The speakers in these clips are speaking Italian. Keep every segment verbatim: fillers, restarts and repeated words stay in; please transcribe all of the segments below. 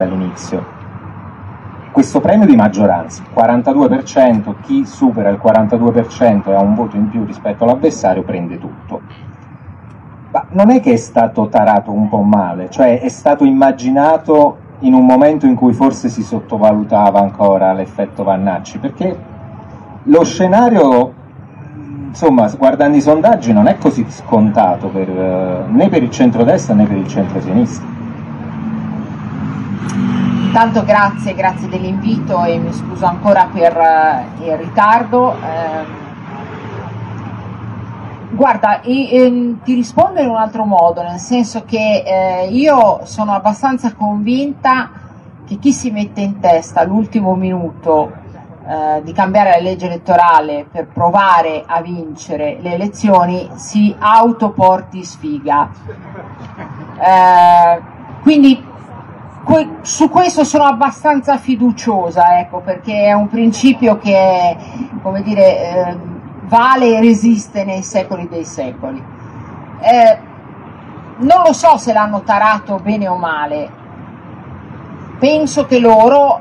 all'inizio. Questo premio di maggioranza, quarantadue per cento, chi supera il quarantadue per cento e ha un voto in più rispetto all'avversario prende tutto. Ma non è che è stato tarato un po' male, cioè è stato immaginato in un momento in cui forse si sottovalutava ancora l'effetto Vannacci, perché lo scenario, insomma, guardando i sondaggi, non è così scontato per, né per il centrodestra né per il centrosinistra. Intanto grazie, grazie dell'invito e mi scuso ancora per uh, il ritardo. Eh, guarda, e, e, ti rispondo in un altro modo, nel senso che eh, io sono abbastanza convinta che chi si mette in testa all'ultimo minuto eh, di cambiare la legge elettorale per provare a vincere le elezioni si autoporti sfiga. Eh, quindi su questo sono abbastanza fiduciosa, ecco, perché è un principio che, come dire, eh, vale e resiste nei secoli dei secoli. Eh, non lo so se l'hanno tarato bene o male, penso che loro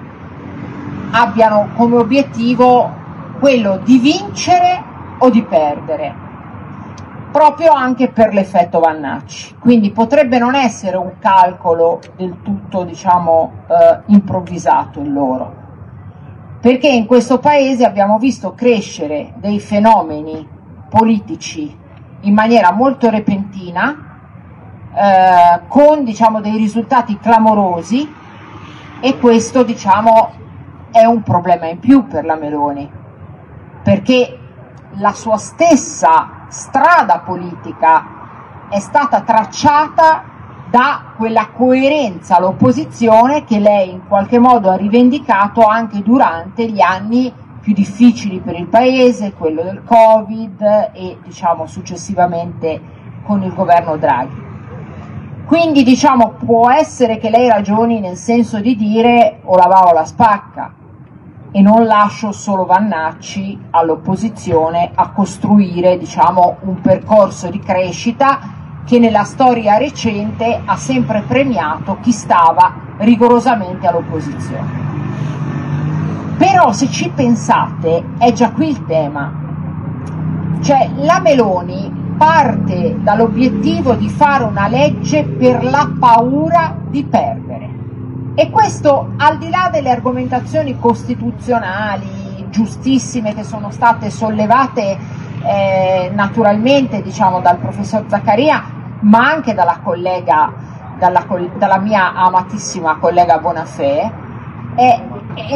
abbiano come obiettivo quello di vincere o di perdere, proprio anche per l'effetto Vannacci, quindi potrebbe non essere un calcolo del tutto, diciamo, eh, improvvisato in loro, perché in questo paese abbiamo visto crescere dei fenomeni politici in maniera molto repentina, eh, con, diciamo, dei risultati clamorosi, e questo, diciamo, è un problema in più per la Meloni, perché la sua stessa strada politica è stata tracciata da quella coerenza all'opposizione che lei in qualche modo ha rivendicato anche durante gli anni più difficili per il paese, quello del Covid e, diciamo, successivamente con il governo Draghi. Quindi, diciamo, può essere che lei ragioni nel senso di dire o la va o la spacca, e non lascio solo Vannacci all'opposizione a costruire, diciamo, un percorso di crescita che nella storia recente ha sempre premiato chi stava rigorosamente all'opposizione. Però se ci pensate è già qui il tema, cioè la Meloni parte dall'obiettivo di fare una legge per la paura di perdere. E questo, al di là delle argomentazioni costituzionali giustissime che sono state sollevate eh, naturalmente, diciamo, dal professor Zaccaria, ma anche dalla collega, dalla, dalla mia amatissima collega Bonafè, è, è,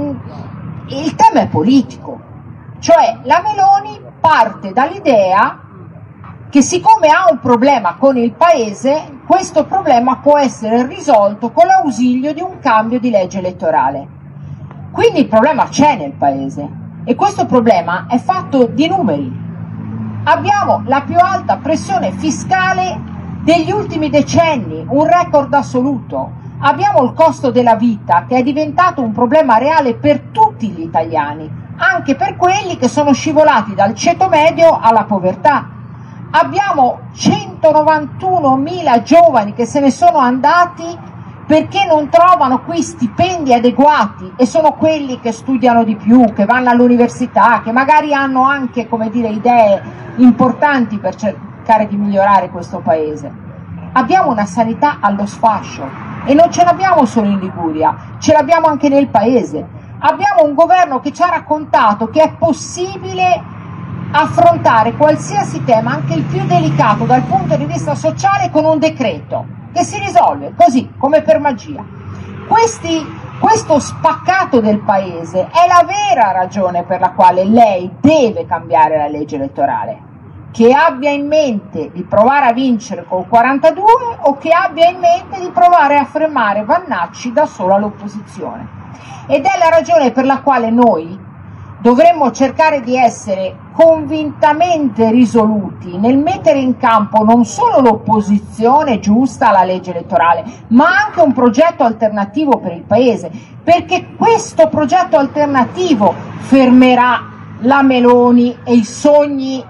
il tema è politico. Cioè la Meloni parte dall'idea che siccome ha un problema con il Paese, questo problema può essere risolto con l'ausilio di un cambio di legge elettorale. Quindi il problema c'è nel Paese e questo problema è fatto di numeri. Abbiamo la più alta pressione fiscale degli ultimi decenni, un record assoluto. Abbiamo il costo della vita che è diventato un problema reale per tutti gli italiani, anche per quelli che sono scivolati dal ceto medio alla povertà. Abbiamo centonovantunomila giovani che se ne sono andati perché non trovano qui stipendi adeguati e sono quelli che studiano di più, che vanno all'università, che magari hanno anche, come dire, idee importanti per cercare di migliorare questo paese. Abbiamo una sanità allo sfascio e non ce l'abbiamo solo in Liguria, ce l'abbiamo anche nel Paese. Abbiamo un governo che ci ha raccontato che è possibile affrontare qualsiasi tema, anche il più delicato dal punto di vista sociale, con un decreto che si risolve così, come per magia. Questi, questo spaccato del Paese è la vera ragione per la quale lei deve cambiare la legge elettorale, che abbia in mente di provare a vincere col quarantadue o che abbia in mente di provare a fermare Vannacci da sola all'opposizione. Ed è la ragione per la quale noi dovremmo cercare di essere convintamente risoluti nel mettere in campo non solo l'opposizione giusta alla legge elettorale, ma anche un progetto alternativo per il Paese, perché questo progetto alternativo fermerà la Meloni e i sogni,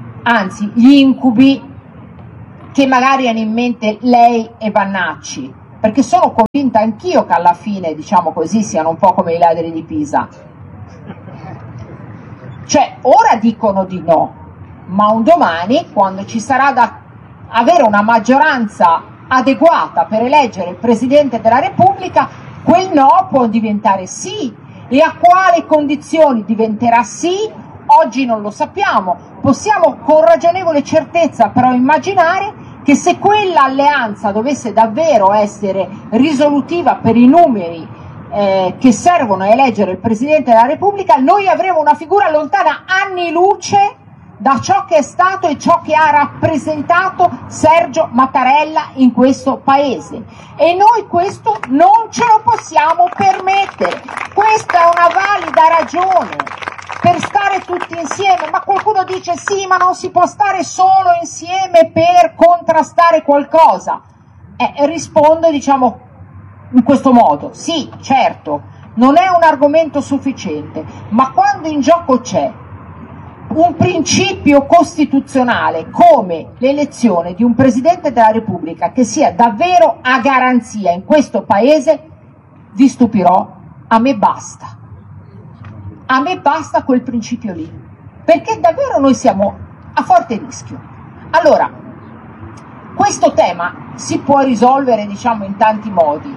anzi gli incubi che magari hanno in mente lei e Vannacci. perché sono convinta anch'io che alla fine, diciamo così, siano un po' come i ladri di Pisa. Cioè, ora dicono di no, ma un domani, quando ci sarà da avere una maggioranza adeguata per eleggere il Presidente della Repubblica, quel no può diventare sì. E a quali condizioni diventerà sì? Oggi non lo sappiamo. Possiamo con ragionevole certezza però immaginare che se quella alleanza dovesse davvero essere risolutiva per i numeri eh, che servono a eleggere il Presidente della Repubblica, noi avremo una figura lontana anni luce da ciò che è stato e ciò che ha rappresentato Sergio Mattarella in questo paese, e noi questo non ce lo possiamo permettere. Questa è una valida ragione per stare tutti insieme. Ma qualcuno dice sì, ma non si può stare solo insieme per contrastare qualcosa. Eh, rispondo, diciamo, in questo modo: sì, certo, non è un argomento sufficiente, ma quando in gioco c'è un principio costituzionale come l'elezione di un Presidente della Repubblica che sia davvero a garanzia in questo Paese, vi stupirò, a me basta. A me basta quel principio lì, perché davvero noi siamo a forte rischio. Allora, questo tema si può risolvere, diciamo, in tanti modi,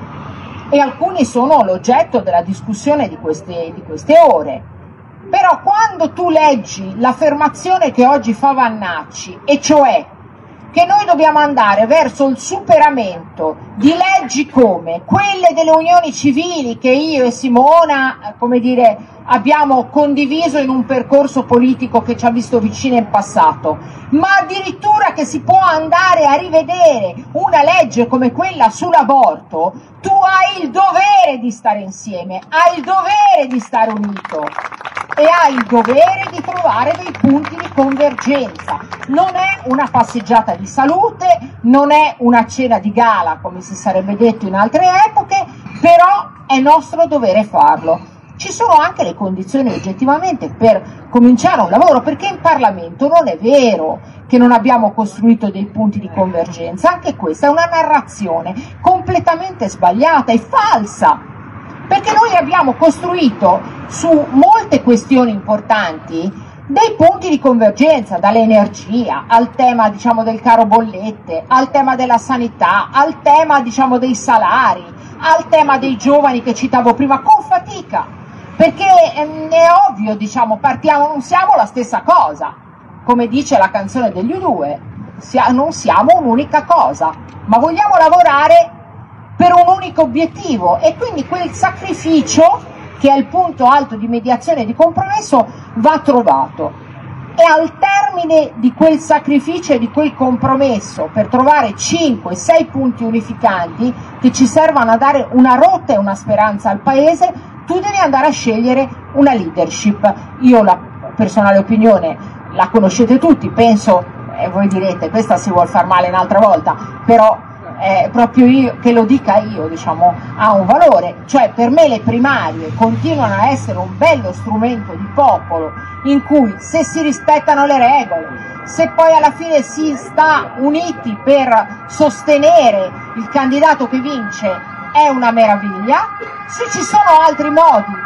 e alcuni sono l'oggetto della discussione di queste, di queste ore. Però quando tu leggi l'affermazione che oggi fa Vannacci, e cioè che noi dobbiamo andare verso il superamento di leggi come quelle delle unioni civili che io e Simona, come dire, abbiamo condiviso in un percorso politico che ci ha visto vicine in passato, ma addirittura che si può andare a rivedere una legge come quella sull'aborto, tu hai il dovere di stare insieme, hai il dovere di stare unito e hai il dovere di trovare dei punti di convergenza. Non è una passeggiata di salute, non è una cena di gala come si sarebbe detto in altre epoche, però è nostro dovere farlo. Ci sono anche le condizioni oggettivamente per cominciare un lavoro, perché in Parlamento non è vero che non abbiamo costruito dei punti di convergenza. Anche questa è una narrazione completamente sbagliata e falsa, perché noi abbiamo costruito su molte questioni importanti dei punti di convergenza, dall'energia al tema, diciamo, del caro bollette, al tema della sanità, al tema, diciamo, dei salari, al tema dei giovani che citavo prima, con fatica, perché ehm, è ovvio, diciamo, partiamo, non siamo la stessa cosa, come dice la canzone degli U due, sia, non siamo un'unica cosa, ma vogliamo lavorare per un unico obiettivo, e quindi quel sacrificio, che è il punto alto di mediazione e di compromesso, va trovato. E al termine di quel sacrificio e di quel compromesso, per trovare cinque sei punti unificanti che ci servano a dare una rotta e una speranza al Paese, tu devi andare a scegliere una leadership. Io, la personale opinione, la conoscete tutti, penso, e voi direte questa si vuol far male un'altra volta, però Eh, proprio io, che lo dica io, diciamo, ha un valore. Cioè, per me le primarie continuano a essere un bello strumento di popolo in cui, se si rispettano le regole, se poi alla fine si sta uniti per sostenere il candidato che vince, è una meraviglia. Se ci sono altri modi,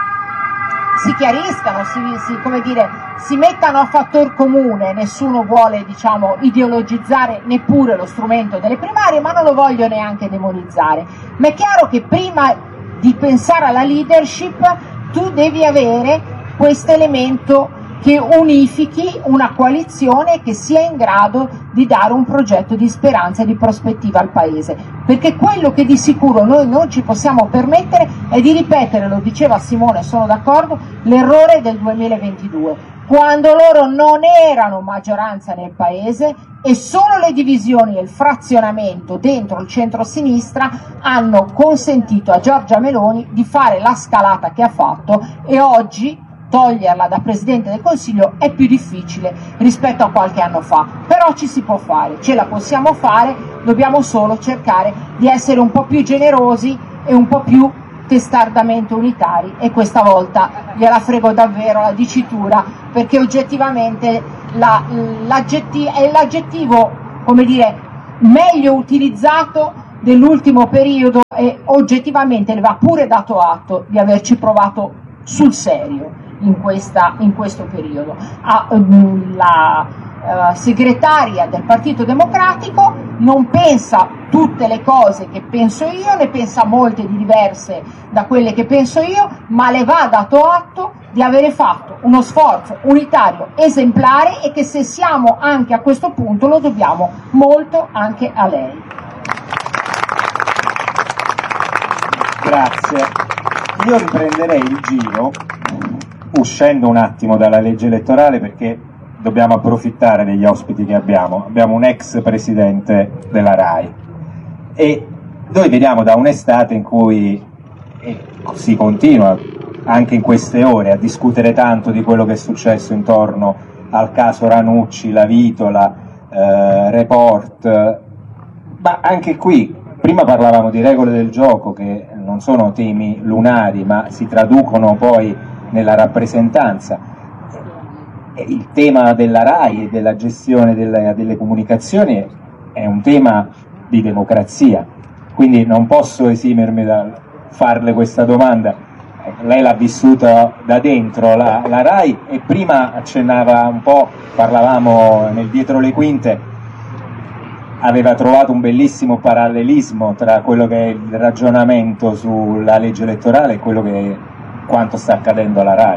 si chiariscano, si, si, come dire, si mettano a fattor comune. Nessuno vuole, diciamo, ideologizzare neppure lo strumento delle primarie, ma non lo voglio neanche demonizzare. Ma è chiaro che prima di pensare alla leadership tu devi avere questo elemento che unifichi una coalizione che sia in grado di dare un progetto di speranza e di prospettiva al Paese, perché quello che di sicuro noi non ci possiamo permettere è di ripetere, lo diceva Simone, sono d'accordo, l'errore del duemilaventidue, quando loro non erano maggioranza nel Paese e solo le divisioni e il frazionamento dentro il centro-sinistra hanno consentito a Giorgia Meloni di fare la scalata che ha fatto, e oggi toglierla da Presidente del Consiglio è più difficile rispetto a qualche anno fa, però ci si può fare, ce la possiamo fare, dobbiamo solo cercare di essere un po' più generosi e un po' più testardamente unitari, e questa volta gliela frego davvero la dicitura, perché oggettivamente la, l'aggettivo, è l'aggettivo, come dire, meglio utilizzato dell'ultimo periodo, e oggettivamente le va pure dato atto di averci provato sul serio in, questa, in questo periodo. Ah, la uh, segretaria del Partito Democratico non pensa tutte le cose che penso io, ne pensa molte di diverse da quelle che penso io, ma le va dato atto di avere fatto uno sforzo unitario esemplare, e che se siamo anche a questo punto lo dobbiamo molto anche a lei. Grazie. Io riprenderei il giro uscendo un attimo dalla legge elettorale, perché dobbiamo approfittare degli ospiti che abbiamo. Abbiamo un ex presidente della RAI e noi veniamo da un'estate in cui e si continua anche in queste ore a discutere tanto di quello che è successo intorno al caso Ranucci, la Vitola, eh, Report, ma anche qui prima parlavamo di regole del gioco che non sono temi lunari ma si traducono poi nella rappresentanza. Il tema della RAI e della gestione delle, delle comunicazioni è un tema di democrazia, quindi non posso esimermi dal farle questa domanda. Lei l'ha vissuta da dentro la, la RAI, e prima accennava un po', parlavamo nel dietro le quinte, aveva trovato un bellissimo parallelismo tra quello che è il ragionamento sulla legge elettorale e quello che è quanto sta accadendo alla RAI.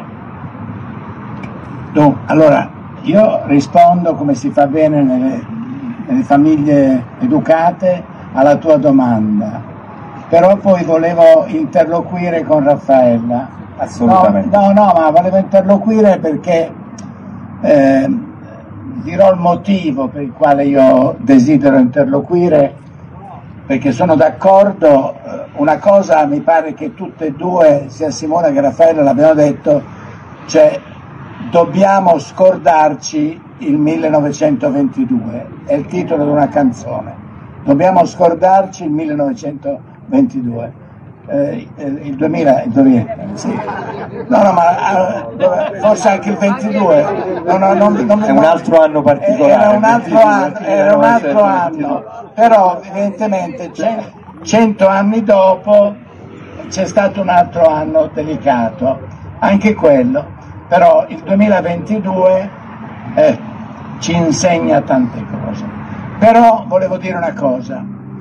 No, allora, io rispondo come si fa bene nelle, nelle famiglie educate alla tua domanda, però poi volevo interloquire con Raffaella. Assolutamente. No, no, no, ma volevo interloquire perché eh, dirò il motivo per il quale io desidero interloquire, perché sono d'accordo. Una cosa mi pare che tutte e due, sia Simona che Raffaella, l'abbiano detto, cioè dobbiamo scordarci il millenovecentoventidue, è il titolo di una canzone, dobbiamo scordarci il millenovecentoventidue, eh, il duemila, il duemila sì. no no ma eh, forse anche il ventidue, no, no, non, non, è un altro anno particolare, era un altro anno, era un altro anno, però evidentemente cento anni dopo c'è stato un altro anno delicato, anche quello, però il duemilaventidue eh, ci insegna tante cose. Però volevo dire una cosa,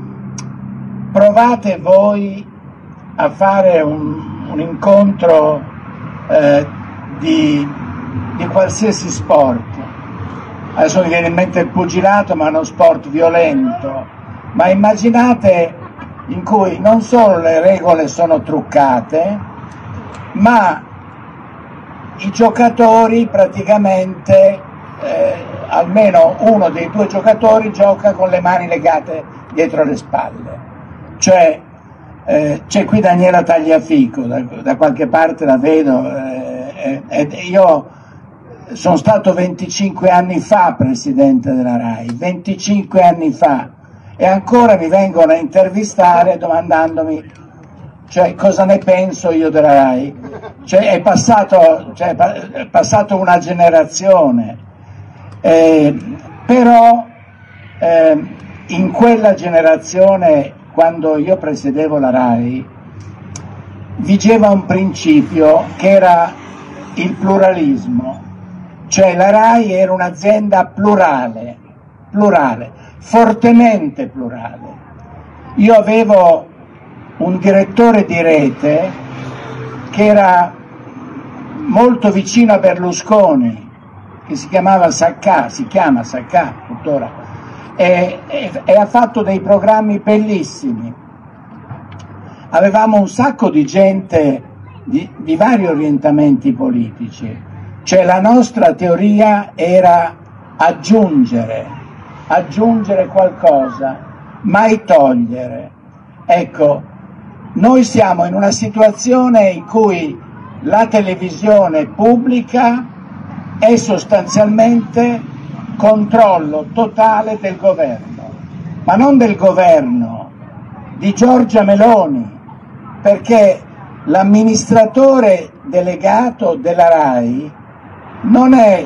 provate voi a fare un, un incontro eh, di, di qualsiasi sport. Adesso mi viene in mente il pugilato, ma è uno sport violento, ma immaginate in cui non solo le regole sono truccate, ma i giocatori praticamente, eh, almeno uno dei due giocatori gioca con le mani legate dietro le spalle. Cioè, eh, c'è qui Daniela Tagliafico, da, da qualche parte la vedo, eh, eh, io sono stato venticinque anni fa presidente della RAI, venticinque anni fa, e ancora mi vengono a intervistare domandandomi, cioè, cosa ne penso io della RAI. Cioè, è passato, cioè, è passato una generazione, eh, però eh, in quella generazione, quando io presiedevo la RAI, vigeva un principio che era il pluralismo, cioè la RAI era un'azienda plurale, plurale, fortemente plurale. Io avevo un direttore di rete che era molto vicino a Berlusconi, che si chiamava Saccà, si chiama Saccà tuttora, e, e, e ha fatto dei programmi bellissimi. Avevamo un sacco di gente di, di vari orientamenti politici, cioè la nostra teoria era aggiungere, aggiungere qualcosa, mai togliere. Ecco, noi siamo in una situazione in cui la televisione pubblica è sostanzialmente controllo totale del governo, ma non del governo di Giorgia Meloni, perché l'amministratore delegato della RAI non è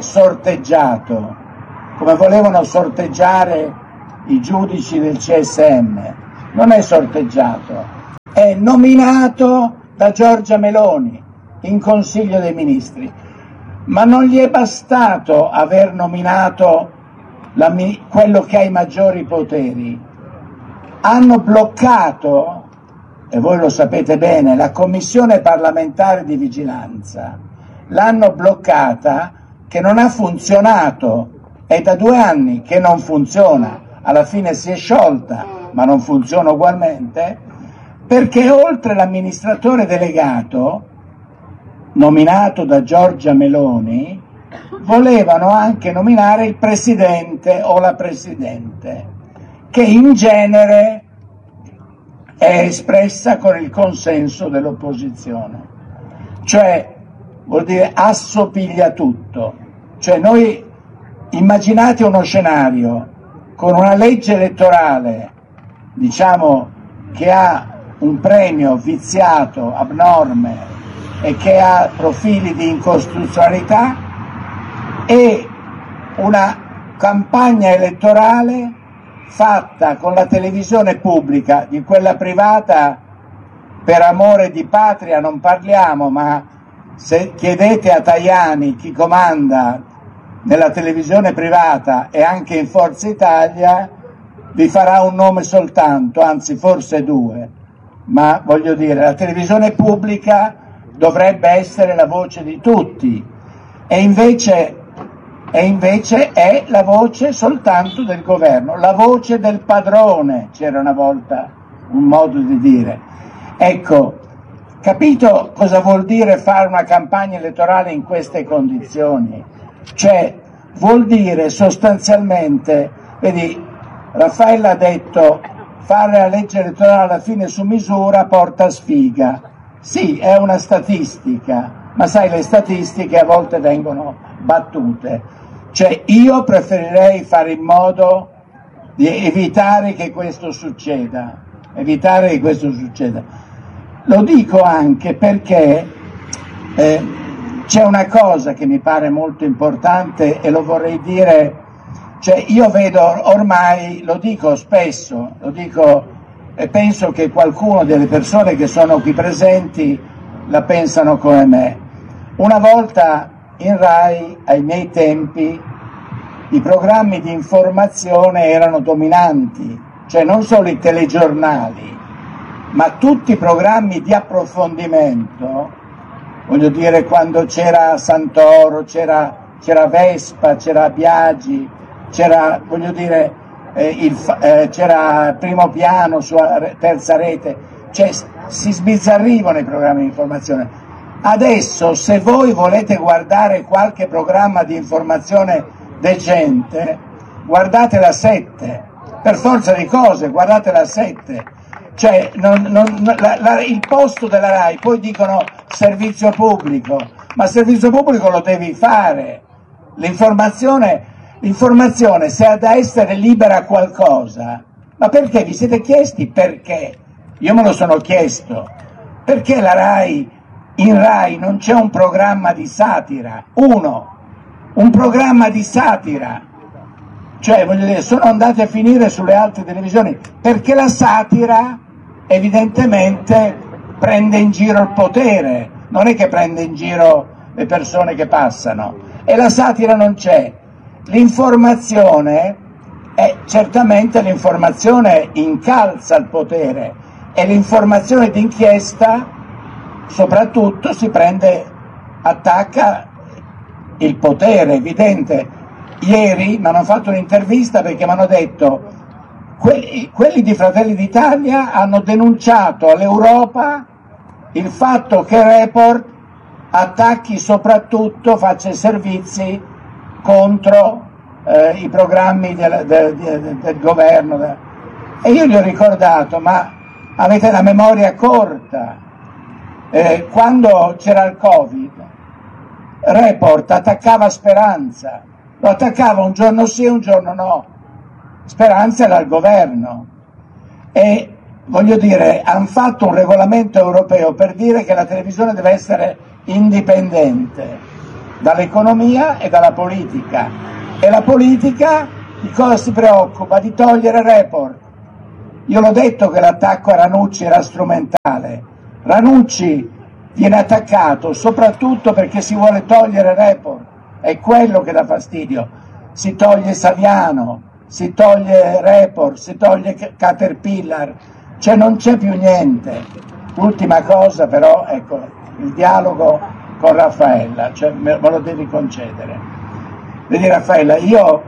sorteggiato come volevano sorteggiare i giudici del C S M, non è sorteggiato, è nominato da Giorgia Meloni in Consiglio dei Ministri, ma non gli è bastato aver nominato la, quello che ha i maggiori poteri. Hanno bloccato, e voi lo sapete bene, la Commissione parlamentare di vigilanza, l'hanno bloccata, che non ha funzionato, è da due anni che non funziona, alla fine si è sciolta, ma non funziona ugualmente, perché oltre l'amministratore delegato, nominato da Giorgia Meloni, volevano anche nominare il presidente o la presidente, che in genere è espressa con il consenso dell'opposizione, cioè vuol dire assopiglia tutto. Cioè noi, immaginate uno scenario con una legge elettorale, diciamo, che ha un premio viziato, abnorme e che ha profili di incostituzionalità, e una campagna elettorale fatta con la televisione pubblica, di quella privata per amore di patria non parliamo, ma se chiedete a Tajani chi comanda nella televisione privata e anche in Forza Italia, vi farà un nome soltanto, anzi forse due, ma voglio dire, la televisione pubblica dovrebbe essere la voce di tutti, e invece, e invece è la voce soltanto del governo, la voce del padrone, c'era una volta un modo di dire. Ecco, capito cosa vuol dire fare una campagna elettorale in queste condizioni? Cioè, vuol dire sostanzialmente, vedi, Raffaella ha detto, fare la legge elettorale alla fine su misura porta sfiga. Sì, è una statistica, ma sai, le statistiche a volte vengono battute. Cioè, io preferirei fare in modo di evitare che questo succeda, evitare che questo succeda. Lo dico anche perché eh, c'è una cosa che mi pare molto importante e lo vorrei dire, cioè io vedo ormai, lo dico spesso, lo dico e penso che qualcuno delle persone che sono qui presenti la pensano come me. Una volta in Rai, ai miei tempi, i programmi di informazione erano dominanti, cioè non solo i telegiornali, ma tutti i programmi di approfondimento, voglio dire, quando c'era Santoro, c'era, c'era Vespa, c'era Biagi, c'era, voglio dire, eh, il, eh, c'era Primo Piano su Terza Rete, cioè si sbizzarrivano i programmi di informazione. Adesso, se voi volete guardare qualche programma di informazione decente, guardate la sette, per forza di cose, guardate la sette. Cioè, non, non, la, la, il posto della Rai, poi dicono servizio pubblico, ma servizio pubblico lo devi fare. L'informazione, l'informazione se ha da essere libera a qualcosa, ma perché? Vi siete chiesti perché? Io me lo sono chiesto. Perché la Rai, in Rai non c'è un programma di satira? Uno, un programma di satira. Cioè, voglio dire, sono andati a finire sulle altre televisioni, perché la satira evidentemente prende in giro il potere, non è che prende in giro le persone che passano, e la satira non c'è. L'informazione, è, certamente l'informazione incalza il potere, e l'informazione d'inchiesta soprattutto si prende, attacca il potere, evidente. Ieri mi hanno fatto un'intervista perché mi hanno detto quelli, quelli di Fratelli d'Italia hanno denunciato all'Europa il fatto che Report attacchi soprattutto, faccia servizi contro eh, i programmi del, del, del, del governo. E io gli ho ricordato, ma avete la memoria corta. Eh, quando c'era il Covid, Report attaccava Speranza, lo attaccava un giorno sì e un giorno no. Speranza era al governo, e voglio dire, hanno fatto un regolamento europeo per dire che la televisione deve essere indipendente dall'economia e dalla politica, e la politica di cosa si preoccupa? Di togliere Report. io l'ho detto che l'attacco a Ranucci era strumentale. Ranucci viene attaccato soprattutto perché si vuole togliere Report, è quello che dà fastidio. Si toglie Saviano, si toglie Report, si toglie Caterpillar, cioè non c'è più niente. Ultima cosa però, ecco, il dialogo con Raffaella, cioè me, me lo devi concedere. Vedi Raffaella, io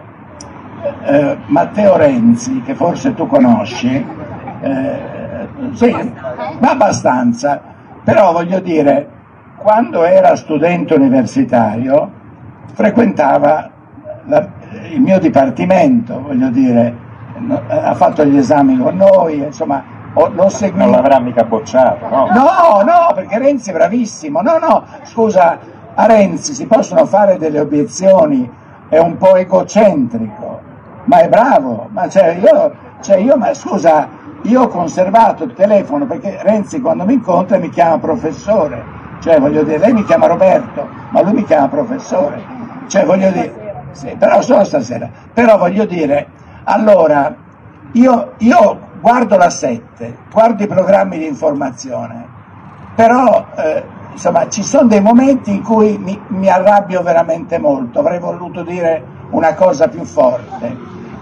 eh, Matteo Renzi, che forse tu conosci, eh, sì, ma abbastanza, però voglio dire, quando era studente universitario frequentava la, il mio dipartimento, voglio dire, no, ha fatto gli esami con noi, insomma, l'ho seguito. Non l'avrà mica bocciato, no? No, no, perché Renzi è bravissimo. No, no, scusa, a Renzi si possono fare delle obiezioni, è un po' egocentrico, ma è bravo. Ma cioè io, cioè io ma scusa, io ho conservato il telefono perché Renzi quando mi incontra mi chiama professore, cioè voglio dire, lei mi chiama Roberto, ma lui mi chiama professore, cioè voglio dire, sì, però solo stasera, però voglio dire, allora, io, io guardo la sette, guardo i programmi di informazione, però eh, insomma ci sono dei momenti in cui mi, mi arrabbio veramente molto, avrei voluto dire una cosa più forte,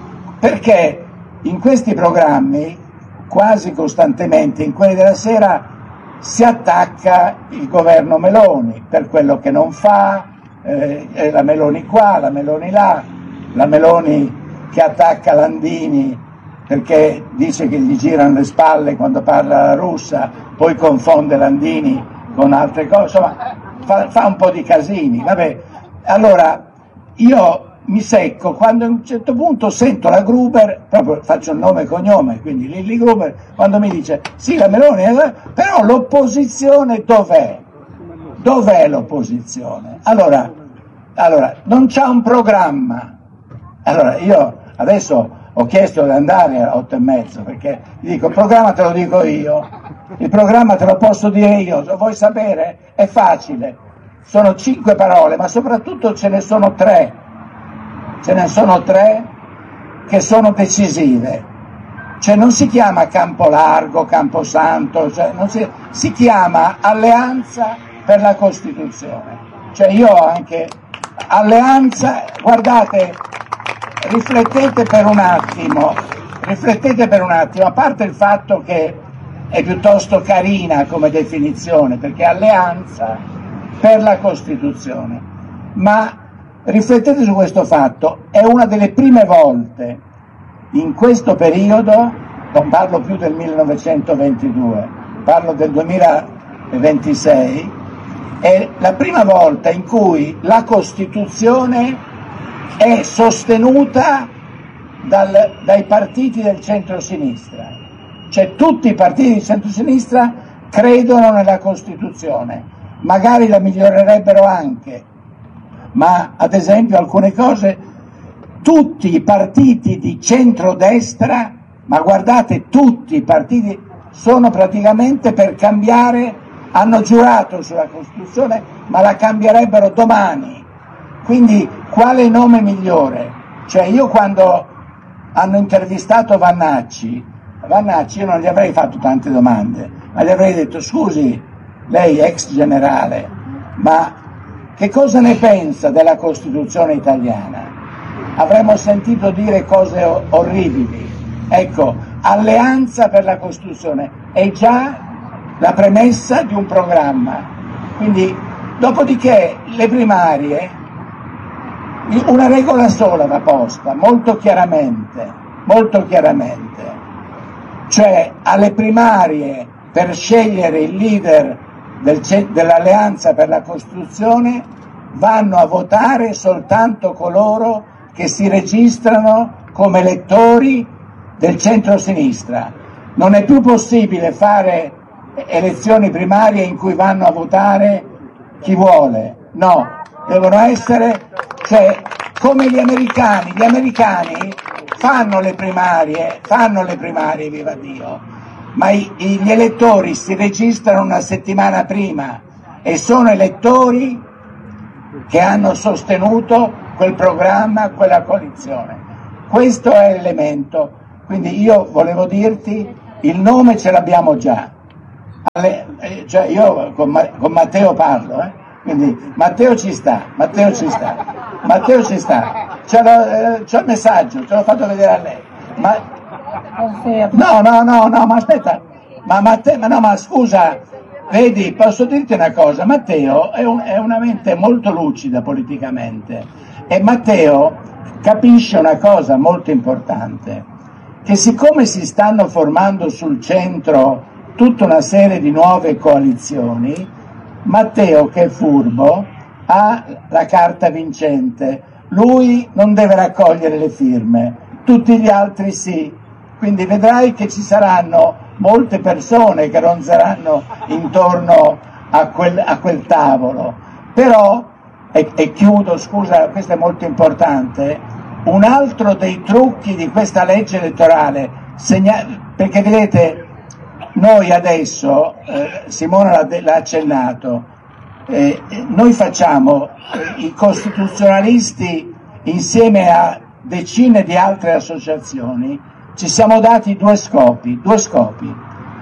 perché in questi programmi quasi costantemente, in quelli della sera, si attacca il governo Meloni per quello che non fa, eh, la Meloni qua, la Meloni là, la Meloni che attacca Landini perché dice che gli girano le spalle quando parla la russa, poi confonde Landini con altre cose, insomma fa, fa un po' di casini, vabbè. Allora io mi secco quando a un certo punto sento la Gruber, proprio faccio il nome e cognome, quindi Lilli Gruber, quando mi dice sì la Meloni, eh, però l'opposizione dov'è? Dov'è l'opposizione? Allora, allora non c'ha un programma. Allora io adesso ho chiesto di andare a otto e mezzo perché gli dico il programma te lo dico io, il programma te lo posso dire io, lo vuoi sapere? È facile, sono cinque parole, ma soprattutto ce ne sono tre, ce ne sono tre che sono decisive, cioè non si chiama Campolargo, Camposanto, cioè non si, si chiama Alleanza per la Costituzione, cioè io ho anche alleanza, guardate, riflettete per un attimo, riflettete per un attimo, a parte il fatto che è piuttosto carina come definizione, perché alleanza per la Costituzione, ma riflettete su questo fatto, è una delle prime volte in questo periodo, non parlo più del millenovecentoventidue, parlo del duemilaventisei, è la prima volta in cui la Costituzione è sostenuta dal, dai partiti del centro-sinistra, cioè tutti i partiti di centro-sinistra credono nella Costituzione, magari la migliorerebbero anche, ma ad esempio alcune cose, tutti i partiti di centrodestra, ma guardate tutti i partiti sono praticamente per cambiare, hanno giurato sulla Costituzione ma la cambierebbero domani. Quindi quale nome migliore? Cioè io quando hanno intervistato Vannacci, Vannacci io non gli avrei fatto tante domande, ma gli avrei detto scusi, lei ex generale, ma che cosa ne pensa della Costituzione italiana? Avremmo sentito dire cose orribili. Ecco, alleanza per la Costituzione è già la premessa di un programma. Quindi, dopodiché, le primarie, una regola sola va posta, molto chiaramente, molto chiaramente, cioè alle primarie per scegliere il leader del, dell'Alleanza per la Costituzione vanno a votare soltanto coloro che si registrano come elettori del centro-sinistra. Non è più possibile fare elezioni primarie in cui vanno a votare chi vuole, no, devono essere, cioè, come gli americani, gli americani fanno le primarie, fanno le primarie, viva Dio, ma i, gli elettori si registrano una settimana prima e sono elettori che hanno sostenuto quel programma, quella coalizione. Questo è l'elemento. Quindi io volevo dirti, il nome ce l'abbiamo già. Alle, eh, cioè io con, Ma, con Matteo parlo, eh? Quindi Matteo ci sta, Matteo ci sta, Matteo ci sta. C'è, lo, eh, c'è il messaggio, te l'ho fatto vedere a lei. Ma, no, no, no, no, ma aspetta, ma Matteo, ma no, ma scusa, vedi, posso dirti una cosa, Matteo è, un, è una mente molto lucida politicamente e Matteo capisce una cosa molto importante, che siccome si stanno formando sul centro tutta una serie di nuove coalizioni, Matteo, che è furbo, ha la carta vincente. Lui non deve raccogliere le firme, tutti gli altri sì. Quindi vedrai che ci saranno molte persone che ronzeranno intorno a quel, a quel tavolo. Però, e, e chiudo, scusa, questo è molto importante, un altro dei trucchi di questa legge elettorale, segna, perché vedete, noi adesso, eh, Simona l'ha, l'ha accennato, eh, noi facciamo, eh, i costituzionalisti insieme a decine di altre associazioni, ci siamo dati due scopi, due scopi.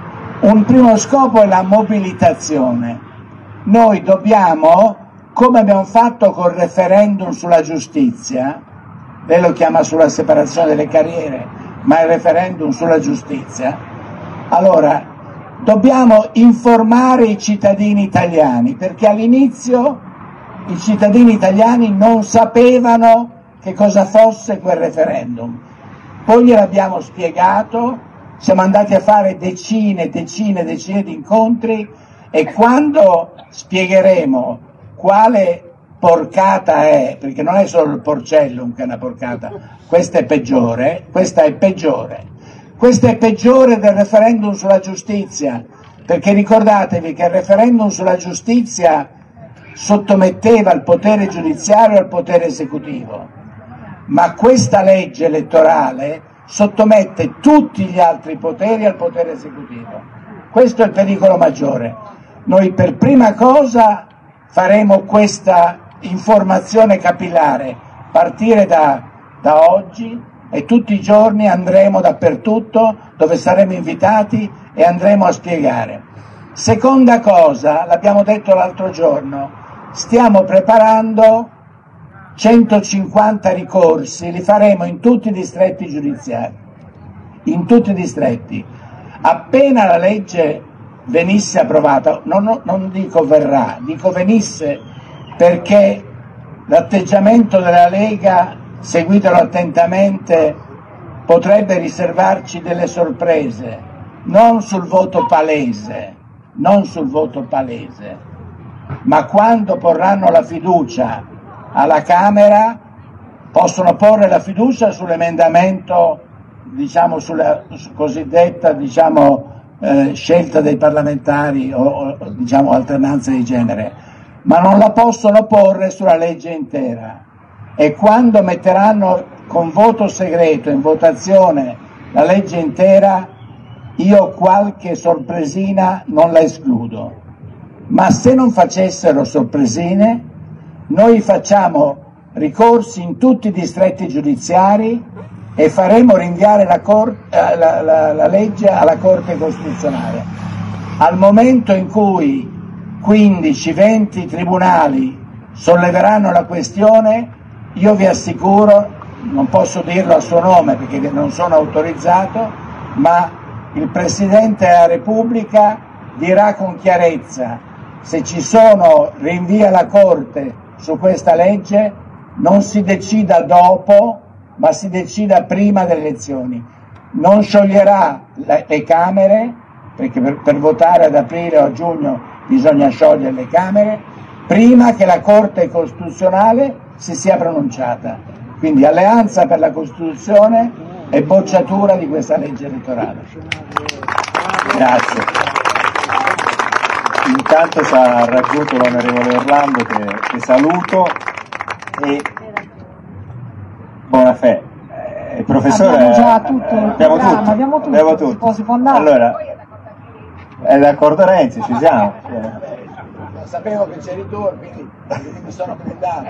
Un primo scopo è la mobilitazione. Noi dobbiamo, come abbiamo fatto col referendum sulla giustizia, lei lo chiama sulla separazione delle carriere, ma è il referendum sulla giustizia, allora, dobbiamo informare i cittadini italiani, perché all'inizio i cittadini italiani non sapevano che cosa fosse quel referendum. Poi gliel'abbiamo spiegato, siamo andati a fare decine e decine e decine di incontri e quando spiegheremo quale porcata è, perché non è solo il porcellum che è una porcata, questa è peggiore, questa è peggiore. Questo è peggiore del referendum sulla giustizia, perché ricordatevi che il referendum sulla giustizia sottometteva il potere giudiziario al potere esecutivo, ma questa legge elettorale sottomette tutti gli altri poteri al potere esecutivo. Questo è il pericolo maggiore. Noi per prima cosa faremo questa informazione capillare, partire da, da oggi, e tutti i giorni andremo dappertutto dove saremo invitati e andremo a spiegare. Seconda cosa, l'abbiamo detto l'altro giorno, stiamo preparando centocinquanta ricorsi, li faremo in tutti i distretti giudiziari, in tutti i distretti. Appena la legge venisse approvata, non, non dico verrà, dico venisse, perché l'atteggiamento della Lega, seguitelo attentamente, potrebbe riservarci delle sorprese, non sul voto palese, non sul voto palese, ma quando porranno la fiducia alla Camera, possono porre la fiducia sull'emendamento, diciamo sulla cosiddetta diciamo, eh, scelta dei parlamentari o, o diciamo alternanza di genere, ma non la possono porre sulla legge intera. E quando metteranno con voto segreto in votazione la legge intera, io qualche sorpresina non la escludo. Ma se non facessero sorpresine, noi facciamo ricorsi in tutti i distretti giudiziari e faremo rinviare la, cor- la, la, la legge alla Corte Costituzionale. Al momento in cui quindici venti tribunali solleveranno la questione, io vi assicuro, non posso dirlo a suo nome perché non sono autorizzato, ma il Presidente della Repubblica dirà con chiarezza: se ci sono rinvii alla Corte su questa legge, non si decida dopo, ma si decida prima delle elezioni. Non scioglierà le, le Camere, perché per, per votare ad aprile o a giugno bisogna sciogliere le Camere, prima che la Corte Costituzionale si sia pronunciata. Quindi alleanza per la Costituzione e bocciatura di questa legge elettorale. Grazie. Intanto ci ha raggiunto l'onorevole Orlando che, che saluto e buona fede. Eh, il professore abbiamo già tutto il abbiamo tutto, abbiamo tutto, abbiamo tutto. Si può, si può andare. Allora, è d'accordo Renzi, ci siamo. sapevo che c'eri tu, quindi mi sono blindato.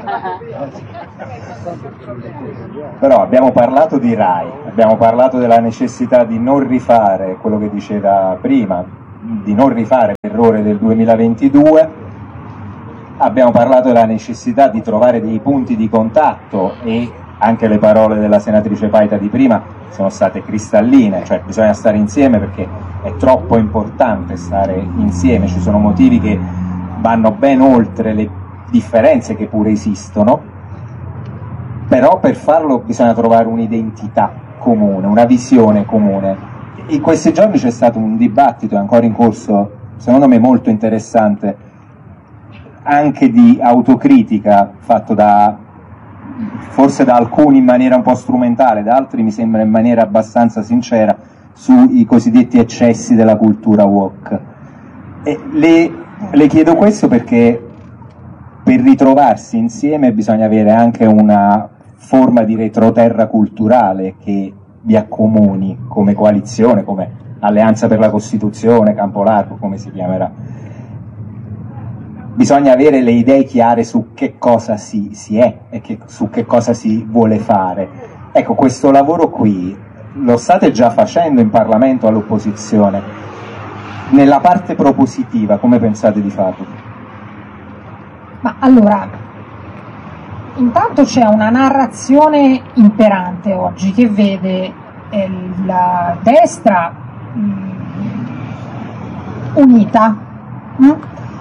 Però abbiamo parlato di RAI, abbiamo parlato della necessità di non rifare quello che diceva prima, di non rifare l'errore del duemilaventidue, abbiamo parlato della necessità di trovare dei punti di contatto e anche le parole della senatrice Paita di prima sono state cristalline, cioè bisogna stare insieme perché è troppo importante stare insieme, ci sono motivi che vanno ben oltre le differenze che pure esistono, però per farlo bisogna trovare un'identità comune, una visione comune. In questi giorni c'è stato un dibattito, è ancora in corso, secondo me molto interessante, anche di autocritica, fatto da forse da alcuni in maniera un po' strumentale, da altri mi sembra in maniera abbastanza sincera, sui cosiddetti eccessi della cultura woke. E le, le chiedo questo perché per ritrovarsi insieme bisogna avere anche una forma di retroterra culturale che vi accomuni come coalizione, come Alleanza per la Costituzione, Campo Largo, come si chiamerà. Bisogna avere le idee chiare su che cosa si, si è e che, su che cosa si vuole fare. Ecco, questo lavoro qui lo state già facendo in Parlamento all'opposizione. Nella parte propositiva, come pensate di farlo? Ma allora, intanto c'è una narrazione imperante oggi che vede eh, la destra mh, unita, mh?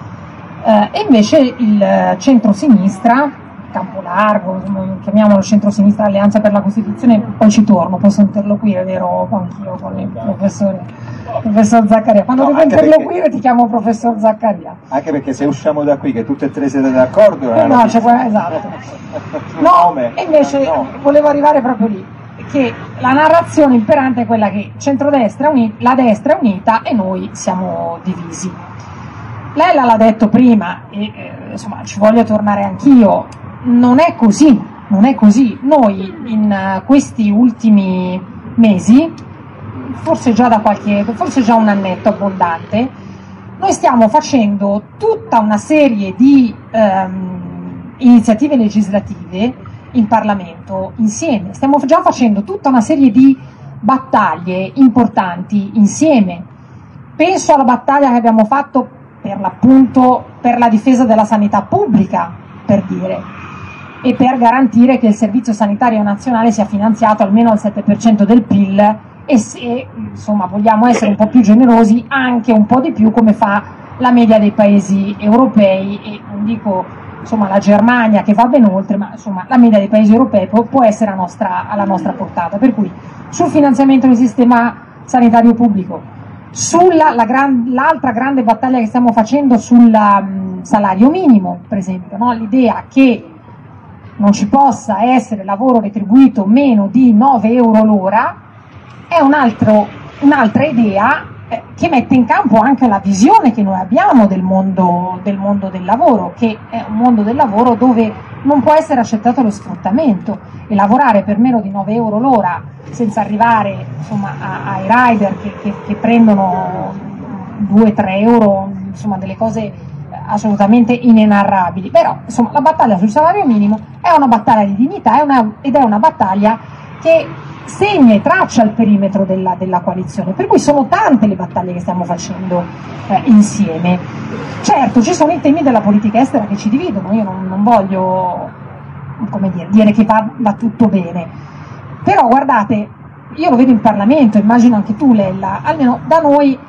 Eh, e invece il centro-sinistra, Campo Largo, chiamiamolo centro-sinistra, Alleanza per la Costituzione, poi ci torno, posso interloquire, vero, anch'io con il professore, professor Zaccaria. Quando no, devo interloquire perché, ti chiamo professor Zaccaria. Anche perché se usciamo da qui che tutte e tre siete d'accordo... Eh, no, c'è quella, esatto. No, e invece no. Volevo arrivare proprio lì, che la narrazione imperante è quella che centrodestra unita, la destra è unita e noi siamo divisi. Lei l'ha detto prima e eh, insomma ci voglio tornare anch'io, non è così, non è così. Noi in uh, questi ultimi mesi, forse già da qualche, forse già un annetto abbondante, noi stiamo facendo tutta una serie di um, iniziative legislative in Parlamento insieme, stiamo già facendo tutta una serie di battaglie importanti insieme. Penso alla battaglia che abbiamo fatto per l'appunto per la difesa della sanità pubblica, per dire, e per garantire che il servizio sanitario nazionale sia finanziato almeno al sette per cento del P I L e se insomma vogliamo essere un po' più generosi anche un po' di più come fa la media dei paesi europei, e non dico insomma la Germania che va ben oltre, ma insomma la media dei paesi europei può, può essere a nostra, alla nostra portata. Per cui sul finanziamento del sistema sanitario pubblico, sulla la gran, l'altra grande battaglia che stiamo facendo sul um, salario minimo, per esempio, no? L'idea che non ci possa essere lavoro retribuito meno di nove euro l'ora è un altro, un'altra idea eh, che mette in campo anche la visione che noi abbiamo del mondo, del mondo del lavoro, che è un mondo del lavoro dove non può essere accettato lo sfruttamento, e lavorare per meno di nove euro l'ora senza arrivare insomma, a, ai rider che, che, che prendono due tre euro, insomma delle cose assolutamente inenarrabili. Però insomma la battaglia sul salario minimo è una battaglia di dignità è una, ed è una battaglia che segna e traccia il perimetro della, della coalizione, per cui sono tante le battaglie che stiamo facendo eh, insieme. Certo, ci sono i temi della politica estera che ci dividono, io non, non voglio come dire, dire che va, va tutto bene, però guardate, io lo vedo in Parlamento, immagino anche tu Lella, almeno da noi,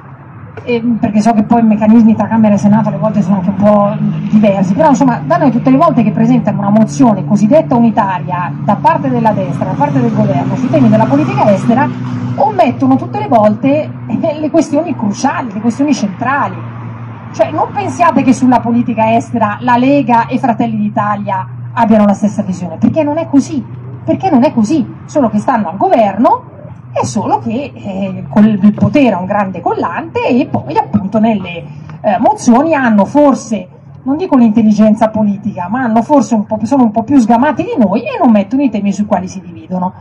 eh, perché so che poi i meccanismi tra Camera e Senato alle volte sono anche un po' diversi, però insomma da noi tutte le volte che presentano una mozione cosiddetta unitaria da parte della destra, da parte del governo sui temi della politica estera, omettono tutte le volte eh, le questioni cruciali, le questioni centrali. Cioè non pensiate che sulla politica estera la Lega e Fratelli d'Italia abbiano la stessa visione, perché non è così, perché non è così, solo che stanno al governo e solo che eh, il potere è un grande collante e poi appunto nelle eh, mozioni hanno forse, non dico l'intelligenza politica, ma hanno forse un po', sono un po' più sgamati di noi e non mettono i temi sui quali si dividono.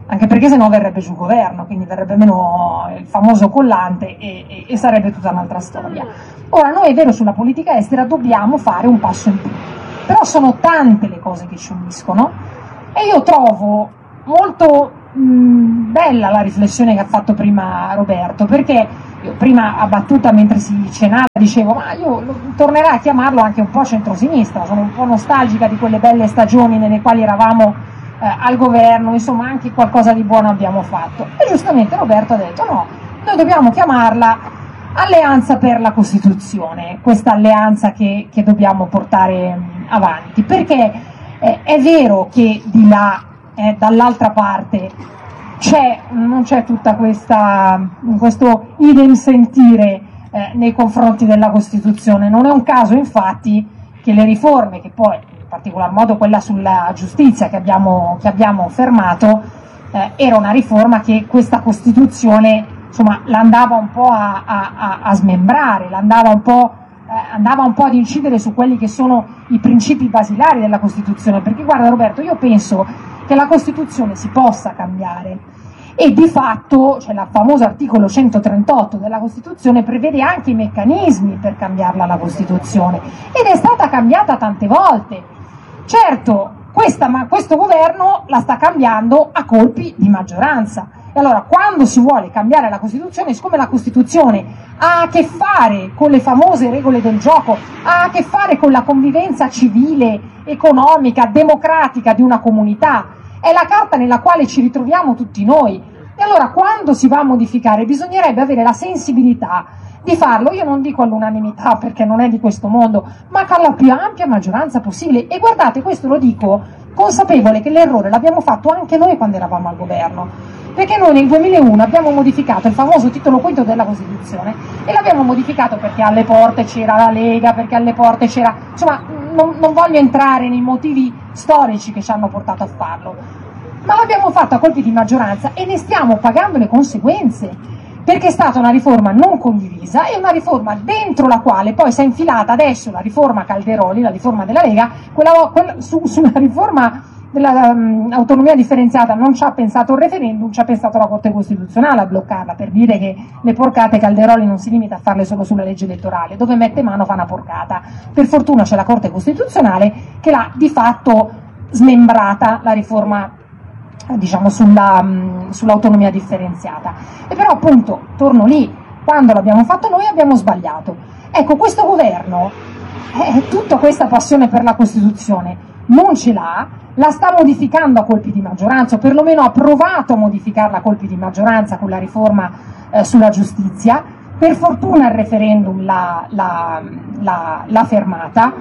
anche perché sennò verrebbe giù il governo, quindi verrebbe meno il famoso collante e, e, e sarebbe tutta un'altra storia. Ora, noi è vero, sulla politica estera dobbiamo fare un passo in più, però sono tante le cose che ci uniscono e io trovo molto mh, bella la riflessione che ha fatto prima Roberto, perché io prima a battuta mentre si cenava dicevo ma io tornerei a chiamarlo anche un po' centrosinistra, sono un po' nostalgica di quelle belle stagioni nelle quali eravamo Eh, al governo, insomma anche qualcosa di buono abbiamo fatto. E giustamente Roberto ha detto no, noi dobbiamo chiamarla Alleanza per la Costituzione, questa alleanza che, che dobbiamo portare mh, avanti, perché eh, è vero che di là, eh, dall'altra parte, c'è, non c'è tutta questa, questo idem sentire eh, nei confronti della Costituzione. Non è un caso infatti che le riforme che poi in particolar modo quella sulla giustizia che abbiamo, che abbiamo fermato, eh, era una riforma che questa Costituzione insomma l'andava un po' a, a, a smembrare, l'andava un po', eh, andava un po' ad incidere su quelli che sono i principi basilari della Costituzione, perché guarda Roberto, io penso che la Costituzione si possa cambiare e di fatto, cioè il famoso articolo centotrentotto della Costituzione prevede anche i meccanismi per cambiarla la Costituzione ed è stata cambiata tante volte. Certo, questa, ma questo governo la sta cambiando a colpi di maggioranza. E allora, quando si vuole cambiare la Costituzione, siccome la Costituzione ha a che fare con le famose regole del gioco, ha a che fare con la convivenza civile, economica, democratica di una comunità, è la carta nella quale ci ritroviamo tutti noi. E allora, quando si va a modificare, bisognerebbe avere la sensibilità di farlo, io non dico all'unanimità perché non è di questo mondo, ma con la più ampia maggioranza possibile. E guardate, questo lo dico consapevole che l'errore l'abbiamo fatto anche noi quando eravamo al governo, perché noi nel duemilauno abbiamo modificato il famoso titolo quinto della Costituzione e l'abbiamo modificato perché alle porte c'era la Lega, perché alle porte c'era, insomma non, non voglio entrare nei motivi storici che ci hanno portato a farlo, ma l'abbiamo fatto a colpi di maggioranza e ne stiamo pagando le conseguenze, perché è stata una riforma non condivisa e una riforma dentro la quale poi si è infilata adesso la riforma Calderoli, la riforma della Lega, quella, quella, su, sulla riforma dell'autonomia um, differenziata non ci ha pensato il referendum, ci ha pensato la Corte Costituzionale a bloccarla, per dire che le porcate Calderoli non si limita a farle solo sulla legge elettorale, dove mette mano fa una porcata. Per fortuna c'è la Corte Costituzionale che l'ha di fatto smembrata la riforma, diciamo, sulla, mh, sull'autonomia differenziata. E però appunto, torno lì, quando l'abbiamo fatto noi abbiamo sbagliato. Ecco, questo governo, eh, tutta questa passione per la Costituzione non ce l'ha, la sta modificando a colpi di maggioranza, o perlomeno ha provato a modificarla a colpi di maggioranza con la riforma eh, sulla giustizia. Per fortuna il referendum l'ha, l'ha, l'ha, l'ha fermata.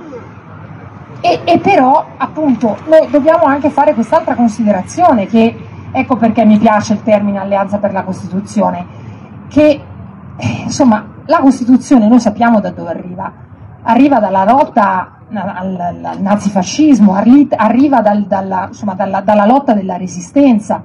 E, e però appunto noi dobbiamo anche fare quest'altra considerazione, che ecco perché mi piace il termine alleanza per la Costituzione, che eh, insomma la Costituzione noi sappiamo da dove arriva, arriva dalla lotta al, al nazifascismo, arriva dal, dalla, insomma, dalla, dalla lotta della resistenza,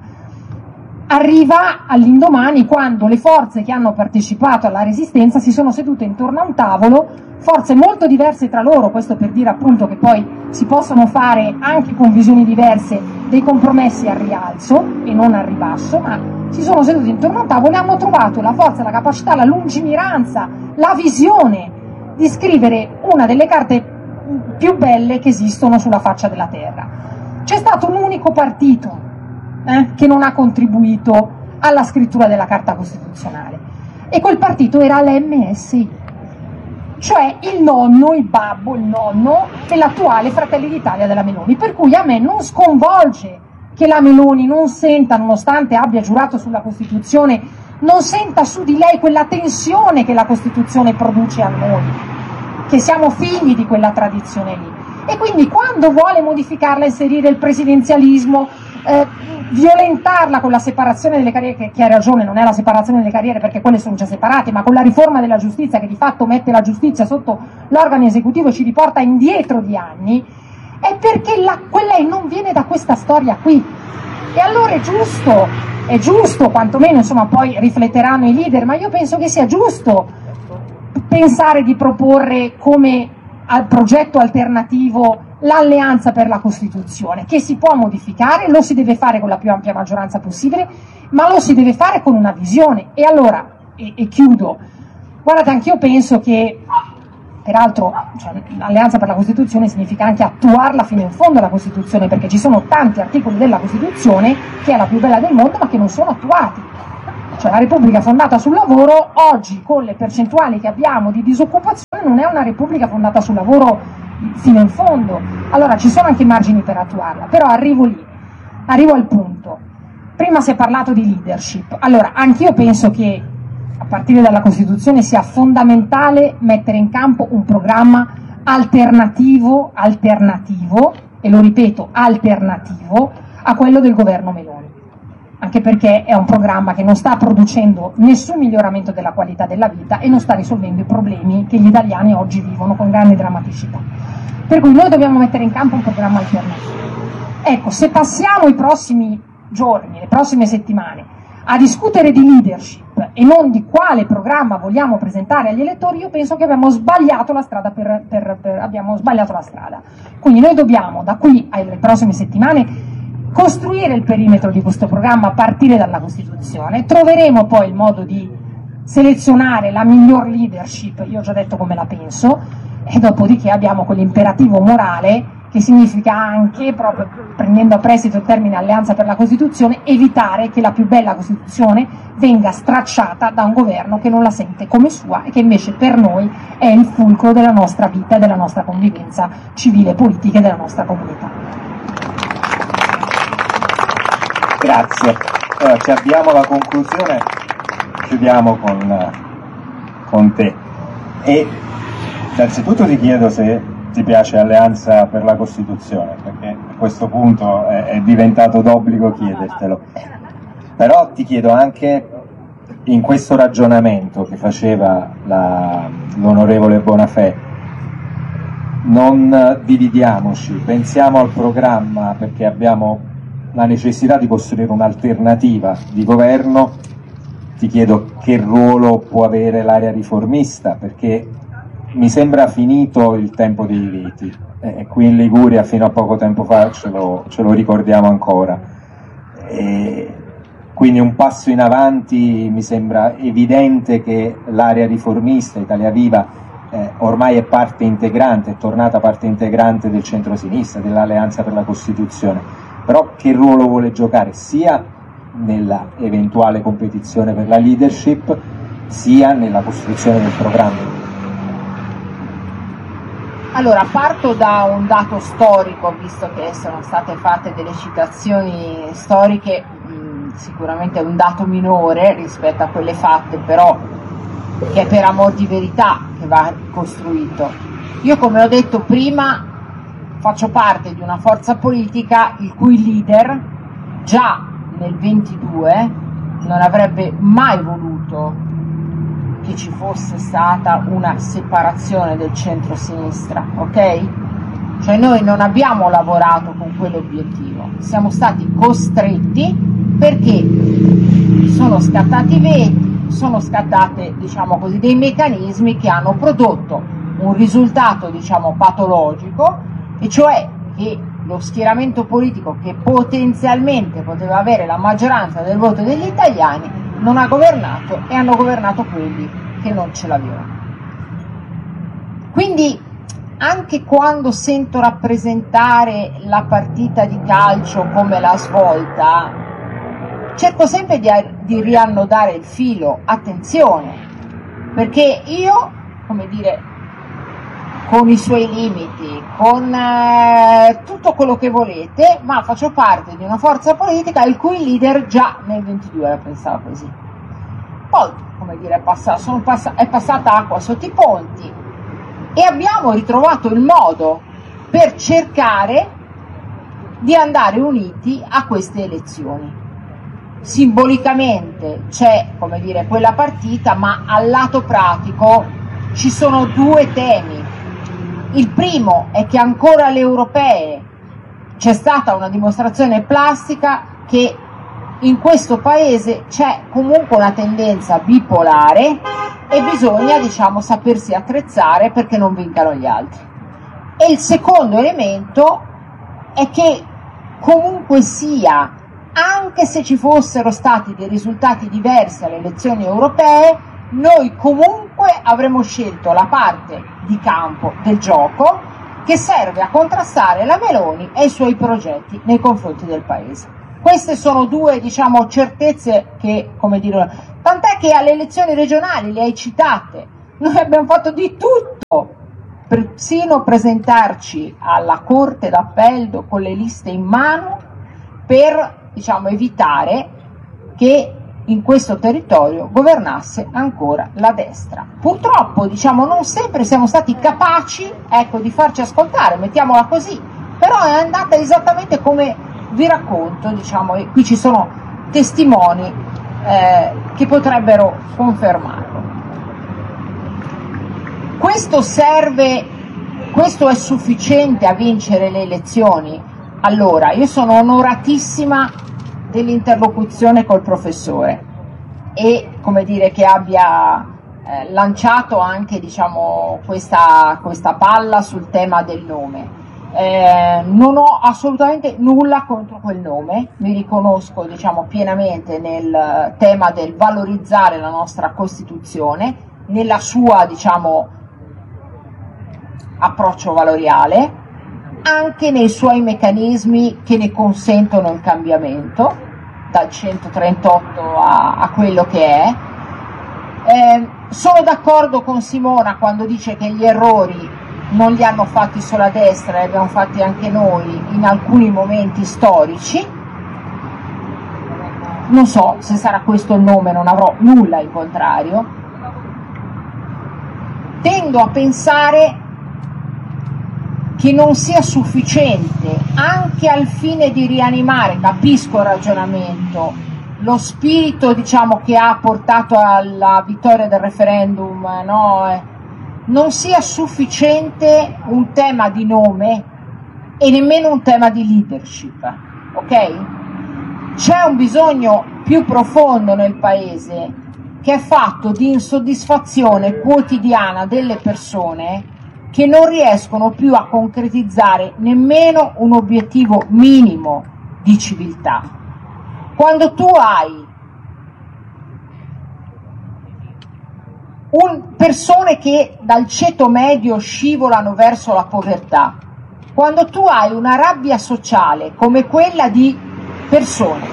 arriva all'indomani quando le forze che hanno partecipato alla resistenza si sono sedute intorno a un tavolo, forze molto diverse tra loro, questo per dire appunto che poi si possono fare anche con visioni diverse dei compromessi al rialzo e non al ribasso, ma si sono seduti intorno a un tavolo e hanno trovato la forza, la capacità, la lungimiranza, la visione di scrivere una delle carte più belle che esistono sulla faccia della terra. C'è stato un unico partito eh, che non ha contribuito alla scrittura della Carta Costituzionale e quel partito era l'M S I, cioè il nonno, il babbo, il nonno dell'attuale Fratelli d'Italia della Meloni, per cui a me non sconvolge che la Meloni non senta, nonostante abbia giurato sulla Costituzione, non senta su di lei quella tensione che la Costituzione produce a noi, che siamo figli di quella tradizione lì. E quindi quando vuole modificarla, inserire il presidenzialismo, eh, violentarla con la separazione delle carriere, che, che ha ragione, non è la separazione delle carriere perché quelle sono già separate, ma con la riforma della giustizia che di fatto mette la giustizia sotto l'organo esecutivo e ci riporta indietro di anni, è perché la, lei non viene da questa storia qui. E allora è giusto, è giusto, quantomeno, insomma, poi rifletteranno i leader, ma io penso che sia giusto pensare di proporre come al progetto alternativo l'alleanza per la Costituzione, che si può modificare, lo si deve fare con la più ampia maggioranza possibile, ma lo si deve fare con una visione. E allora, e, e chiudo, guardate, anch'io penso che, peraltro, cioè, l'alleanza per la Costituzione significa anche attuarla fino in fondo la Costituzione, perché ci sono tanti articoli della Costituzione, che è la più bella del mondo, ma che non sono attuati. Cioè, la Repubblica fondata sul lavoro, oggi con le percentuali che abbiamo di disoccupazione, non è una Repubblica fondata sul lavoro fino in fondo. Allora ci sono anche margini per attuarla, però arrivo lì, arrivo al punto. Prima si è parlato di leadership. Allora, anch'io penso che a partire dalla Costituzione sia fondamentale mettere in campo un programma alternativo, alternativo, e lo ripeto, alternativo a quello del governo Meloni. Anche perché è un programma che non sta producendo nessun miglioramento della qualità della vita e non sta risolvendo i problemi che gli italiani oggi vivono con grande drammaticità. Per cui noi dobbiamo mettere in campo un programma alternativo. Ecco, se passiamo i prossimi giorni, le prossime settimane, a discutere di leadership e non di quale programma vogliamo presentare agli elettori, io penso che abbiamo sbagliato la strada per, per, per, abbiamo sbagliato la strada. Quindi noi dobbiamo, da qui alle prossime settimane, costruire il perimetro di questo programma a partire dalla Costituzione. Troveremo poi il modo di selezionare la miglior leadership, io ho già detto come la penso, e dopodiché abbiamo quell'imperativo morale che significa anche, proprio prendendo a prestito il termine alleanza per la Costituzione, evitare che la più bella Costituzione venga stracciata da un governo che non la sente come sua e che invece per noi è il fulcro della nostra vita e della nostra convivenza civile e politica e della nostra comunità. Grazie. Allora, ci avviamo alla conclusione, chiudiamo con, con te. E innanzitutto ti chiedo se ti piace Alleanza per la Costituzione, perché a questo punto è, è diventato d'obbligo chiedertelo. Però ti chiedo anche, in questo ragionamento che faceva la, l'onorevole Bonafè, non dividiamoci, pensiamo al programma, perché abbiamo la necessità di costruire un'alternativa di governo. Ti chiedo che ruolo può avere l'area riformista, perché mi sembra finito il tempo dei veti, e qui in Liguria fino a poco tempo fa ce lo, ce lo ricordiamo ancora, e quindi un passo in avanti. Mi sembra evidente che l'area riformista, Italia Viva, eh, ormai è parte integrante, è tornata parte integrante del centro-sinistra, dell'Alleanza per la Costituzione. Però che ruolo vuole giocare sia nella eventuale competizione per la leadership, sia nella costruzione del programma? Allora, parto da un dato storico, visto che sono state fatte delle citazioni storiche, mh, sicuramente è un dato minore rispetto a quelle fatte, però che è per amor di verità che va costruito. Io, come ho detto prima, faccio parte di una forza politica il cui leader già nel ventidue non avrebbe mai voluto che ci fosse stata una separazione del centro-sinistra, ok? Cioè noi non abbiamo lavorato con quell'obiettivo, siamo stati costretti perché sono scattati veti, sono scattate, diciamo così, dei meccanismi che hanno prodotto un risultato, diciamo, patologico, e cioè che lo schieramento politico che potenzialmente poteva avere la maggioranza del voto degli italiani non ha governato, e hanno governato quelli che non ce l'avevano. Quindi anche quando sento rappresentare la partita di calcio come la svolta, cerco sempre di, di riannodare il filo. Attenzione, perché io, come dire, con i suoi limiti, con eh, tutto quello che volete, ma faccio parte di una forza politica il cui leader già nel ventidue la pensava così. Poi, come dire, è, passato, sono pass- è passata acqua sotto i ponti e abbiamo ritrovato il modo per cercare di andare uniti a queste elezioni. Simbolicamente c'è, come dire, quella partita, ma al lato pratico ci sono due temi. Il primo è che ancora alle europee c'è stata una dimostrazione plastica che in questo paese c'è comunque una tendenza bipolare e bisogna, diciamo, sapersi attrezzare perché non vincano gli altri. E il secondo elemento è che comunque sia, anche se ci fossero stati dei risultati diversi alle elezioni europee, noi comunque avremmo scelto la parte di campo del gioco che serve a contrastare la Meloni e i suoi progetti nei confronti del Paese. Queste sono due, diciamo, certezze che, come dire, tant'è che alle elezioni regionali le hai citate, noi abbiamo fatto di tutto, persino presentarci alla Corte d'Appello con le liste in mano per, diciamo, evitare che in questo territorio governasse ancora la destra. Purtroppo, diciamo, non sempre siamo stati capaci, ecco, di farci ascoltare, mettiamola così, però è andata esattamente come vi racconto, diciamo, e qui ci sono testimoni eh, che potrebbero confermarlo. Questo serve, questo è sufficiente a vincere le elezioni? Allora, io sono onoratissima dell'interlocuzione col professore e, come dire, che abbia eh, lanciato anche, diciamo, questa, questa palla sul tema del nome. Eh, non ho assolutamente nulla contro quel nome, mi riconosco, diciamo, pienamente nel tema del valorizzare la nostra Costituzione, nella sua, diciamo, approccio valoriale, anche nei suoi meccanismi che ne consentono il cambiamento, dal centotrentotto a, a quello che è. Eh, sono d'accordo con Simona quando dice che gli errori non li hanno fatti solo a destra, li abbiamo fatti anche noi in alcuni momenti storici. Non so se sarà questo il nome, non avrò nulla in contrario. Tendo a pensare che non sia sufficiente, anche al fine di rianimare, capisco il ragionamento, lo spirito, diciamo, che ha portato alla vittoria del referendum, no? Eh, non sia sufficiente un tema di nome e nemmeno un tema di leadership, ok? C'è un bisogno più profondo nel Paese che è fatto di insoddisfazione quotidiana delle persone che non riescono più a concretizzare nemmeno un obiettivo minimo di civiltà. Quando tu hai un, persone che dal ceto medio scivolano verso la povertà, quando tu hai una rabbia sociale come quella di persone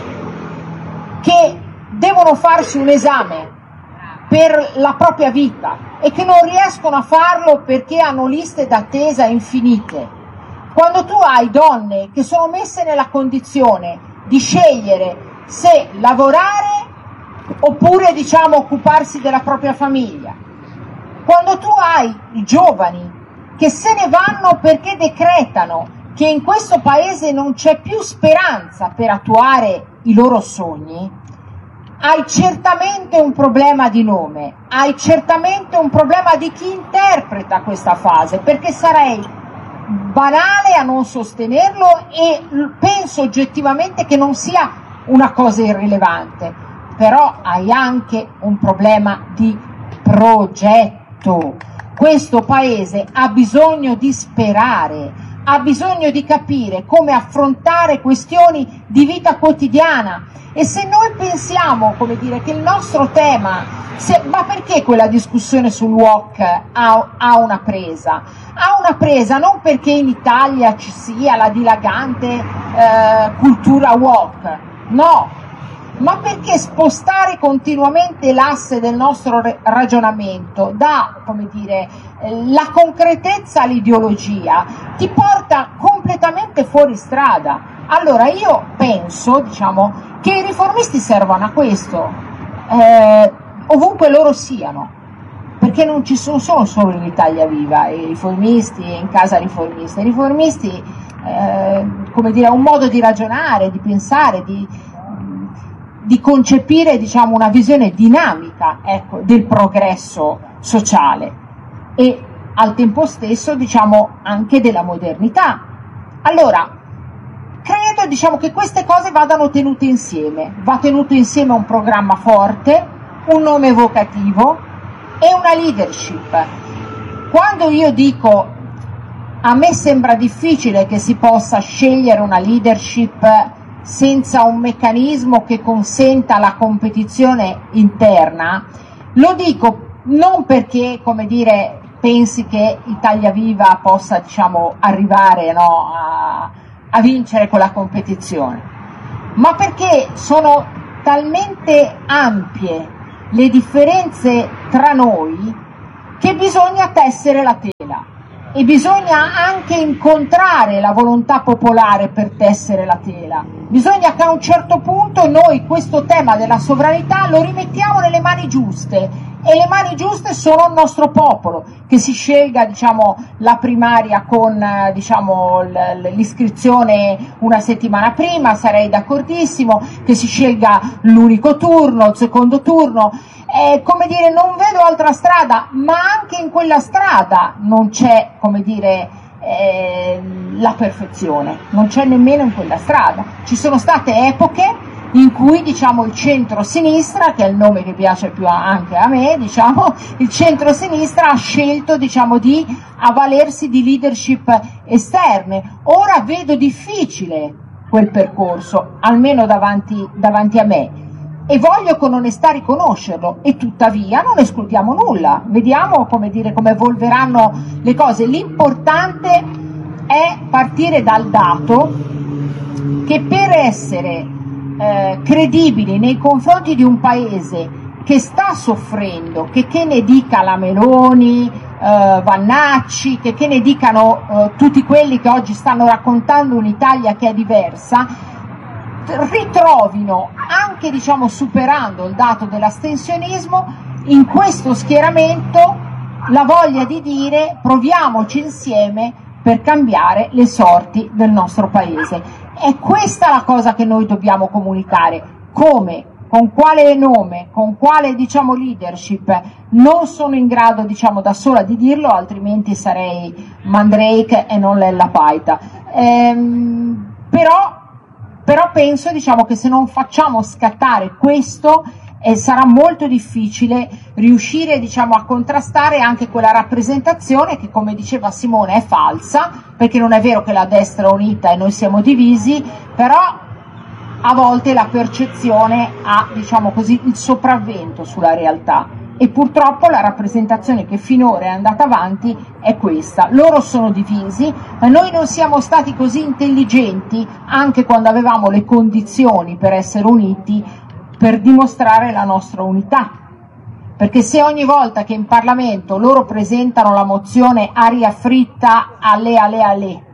che devono farsi un esame per la propria vita e che non riescono a farlo perché hanno liste d'attesa infinite, quando tu hai donne che sono messe nella condizione di scegliere se lavorare oppure, diciamo, occuparsi della propria famiglia, quando tu hai i giovani che se ne vanno perché decretano che in questo paese non c'è più speranza per attuare i loro sogni, hai certamente un problema di nome, hai certamente un problema di chi interpreta questa fase, perché sarei banale a non sostenerlo e penso oggettivamente che non sia una cosa irrilevante, però hai anche un problema di progetto. Questo paese ha bisogno di sperare, ha bisogno di capire come affrontare questioni di vita quotidiana. E se noi pensiamo, come dire, che il nostro tema, se, ma perché quella discussione sul woke ha, ha una presa? Ha una presa non perché in Italia ci sia la dilagante eh, cultura woke, no, ma perché spostare continuamente l'asse del nostro re- ragionamento da, come dire, eh, la concretezza all'ideologia ti porta completamente fuori strada. Allora io penso, diciamo, che i riformisti servano a questo, eh, ovunque loro siano, perché non ci sono, sono solo in Italia Viva i riformisti e in casa riformista. I riformisti, eh, come dire, ha un modo di ragionare, di pensare, di, di concepire, diciamo, una visione dinamica, ecco, del progresso sociale e al tempo stesso, diciamo, anche della modernità. Allora, credo, diciamo, che queste cose vadano tenute insieme, va tenuto insieme un programma forte, un nome evocativo e una leadership. Quando io dico A me sembra difficile che si possa scegliere una leadership senza un meccanismo che consenta la competizione interna. Lo dico non perché, come dire, pensi che Italia Viva possa, diciamo, arrivare, no, a, a vincere quella competizione, ma perché sono talmente ampie le differenze tra noi che bisogna tessere la tela e bisogna anche incontrare la volontà popolare per tessere la tela. Bisogna che a un certo punto noi questo tema della sovranità lo rimettiamo nelle mani giuste, e le mani giuste sono il nostro popolo, che si scelga, diciamo, la primaria con, diciamo, l'iscrizione una settimana prima, sarei d'accordissimo, che si scelga l'unico turno, il secondo turno. Eh, come dire, non vedo altra strada, ma anche in quella strada non c'è, come dire, eh, la perfezione, non c'è nemmeno in quella strada. Ci sono state epoche in cui, diciamo, il centro-sinistra, che è il nome che piace più a, anche a me, diciamo, il centro-sinistra ha scelto, diciamo, di avvalersi di leadership esterne. Ora vedo difficile quel percorso, almeno davanti, davanti a me, e voglio con onestà riconoscerlo, e tuttavia non escludiamo nulla. Vediamo, come dire, come evolveranno le cose. L'importante è partire dal dato che per essere Eh, credibili nei confronti di un paese che sta soffrendo, che, che ne dica la Meloni, eh, Vannacci, che, che ne dicano eh, tutti quelli che oggi stanno raccontando un'Italia che è diversa, ritrovino, anche, diciamo, superando il dato dell'astensionismo, in questo schieramento la voglia di dire proviamoci insieme per cambiare le sorti del nostro paese. È questa la cosa che noi dobbiamo comunicare. Come, con quale nome, con quale, diciamo, leadership, non sono in grado, diciamo, da sola di dirlo, altrimenti sarei Mandrake e non Lella Paita. Ehm, però, però penso, diciamo, che se non facciamo scattare questo, e sarà molto difficile riuscire, diciamo, a contrastare anche quella rappresentazione che, come diceva Simone, è falsa, perché non è vero che la destra è unita e noi siamo divisi, però a volte la percezione ha, diciamo così, il sopravvento sulla realtà, e purtroppo la rappresentazione che finora è andata avanti è questa. Loro sono divisi, ma noi non siamo stati così intelligenti, anche quando avevamo le condizioni per essere uniti, per dimostrare la nostra unità, perché se ogni volta che in Parlamento loro presentano la mozione aria fritta alle alle alle,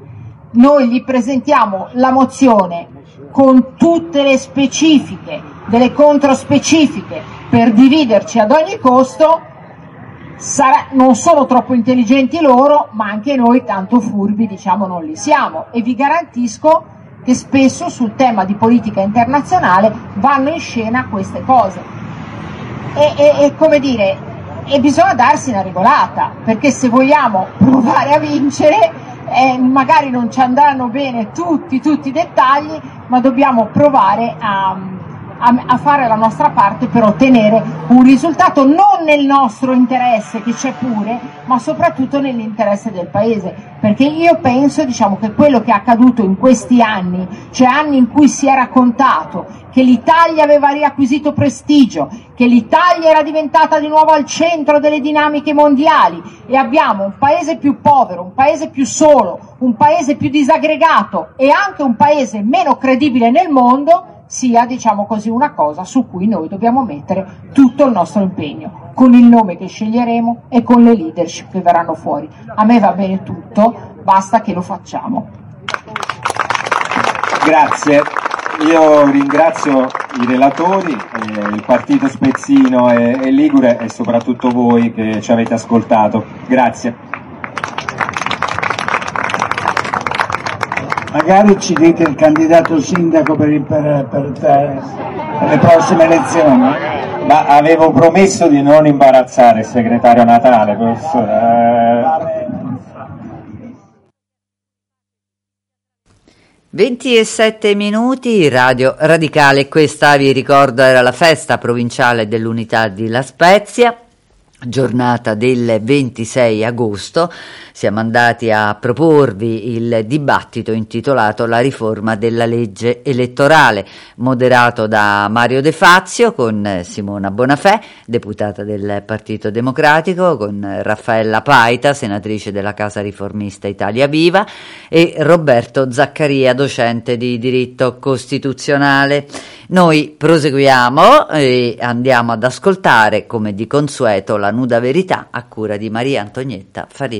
noi gli presentiamo la mozione con tutte le specifiche, delle controspecifiche, per dividerci ad ogni costo, sarà, non sono troppo intelligenti loro, ma anche noi tanto furbi, diciamo, non li siamo, e vi garantisco che spesso sul tema di politica internazionale vanno in scena queste cose. E, e, e come dire, e bisogna darsi una regolata, perché se vogliamo provare a vincere, eh, magari non ci andranno bene tutti, tutti i dettagli, ma dobbiamo provare a, a, a fare la nostra parte per ottenere un risultato non nel nostro interesse, che c'è pure, ma soprattutto nell'interesse del Paese. Perché io penso, diciamo, che quello che è accaduto in questi anni, cioè anni in cui si è raccontato che l'Italia aveva riacquisito prestigio, che l'Italia era diventata di nuovo al centro delle dinamiche mondiali, e abbiamo un paese più povero, un paese più solo, un paese più disaggregato e anche un paese meno credibile nel mondo, sia, diciamo così, una cosa su cui noi dobbiamo mettere tutto il nostro impegno, con il nome che sceglieremo e con le leadership che verranno fuori. A me va bene tutto, basta che lo facciamo. Grazie. Io ringrazio i relatori, eh, il Partito Spezzino e, e Ligure, e soprattutto voi che ci avete ascoltato. Grazie. Magari ci dite il candidato sindaco per, il, per, per, te, per le prossime elezioni. Ma avevo promesso di non imbarazzare il segretario Natale, professore. ventisette minuti, Radio Radicale, questa vi ricordo era la festa provinciale dell'Unità di La Spezia. giornata del ventisei agosto siamo andati a proporvi il dibattito intitolato La riforma della legge elettorale, moderato da Mario De Fazio con Simona Bonafè, deputata del Partito Democratico, con Raffaella Paita, senatrice della Casa Riformista Italia Viva, e Roberto Zaccaria, docente di diritto costituzionale. Noi proseguiamo e andiamo ad ascoltare, come di consueto, La nuda verità a cura di Maria Antonietta Farini.